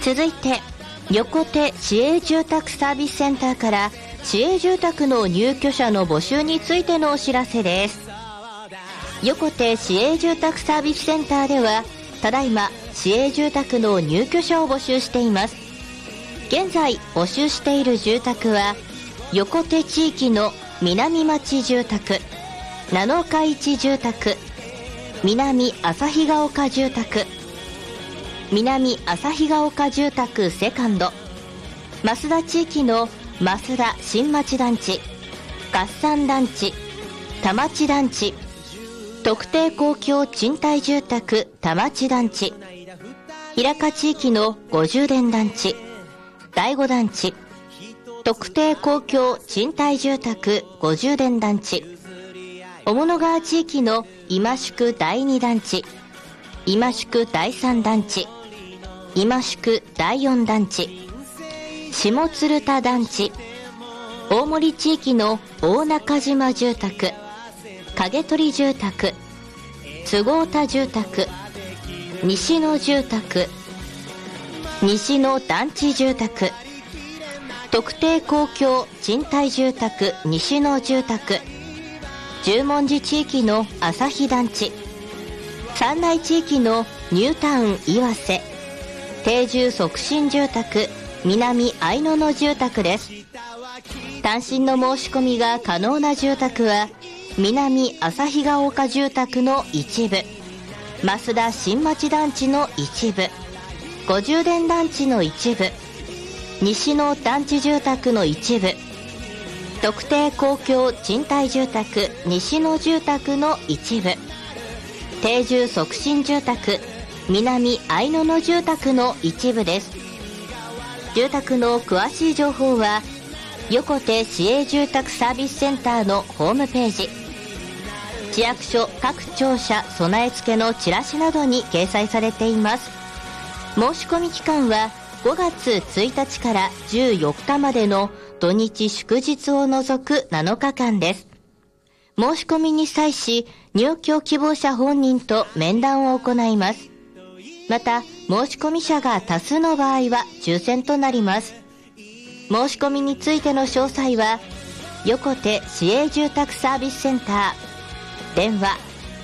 続いて横手市営住宅サービスセンターから市営住宅の入居者の募集についてのお知らせです。横手市営住宅サービスセンターではただいま市営住宅の入居者を募集しています。現在募集している住宅は横手地域の南町住宅、七日市住宅、南旭ヶ丘住宅、南旭ヶ丘住宅セカンド、増田地域の増田新町団地、合算団地、田町団地、特定公共賃貸住宅田町団地、平鹿地域の50電団地、第5団地、特定公共賃貸住宅50電団地、雄物川地域の今宿第2団地、今宿第3団地、今宿第4団地、下鶴田団地、大森地域の大中島住宅、影取住宅、都合田住宅、西野住宅、西野団地住宅、特定公共賃貸住宅西野住宅、十文字地域の旭団地、山内地域のニュータウン岩瀬、定住促進住宅南愛野の住宅です。単身の申し込みが可能な住宅は南旭ヶ丘住宅の一部、増田新町団地の一部、50電団地の一部、西野団地住宅の一部、特定公共賃貸住宅西野住宅の一部、定住促進住宅南愛野の住宅の一部です。住宅の詳しい情報は横手市営住宅サービスセンターのホームページ、市役所各庁舎備え付けのチラシなどに掲載されています。申し込み期間は5月1日から14日までの土日祝日を除く7日間です。申し込みに際し入居希望者本人と面談を行います。また申し込み者が多数の場合は抽選となります。申し込みについての詳細は横手市営住宅サービスセンター、電話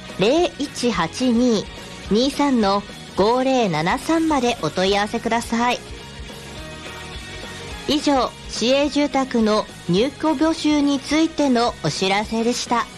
0182-23-5073 までお問い合わせください。以上、市営住宅の入居募集についてのお知らせでした。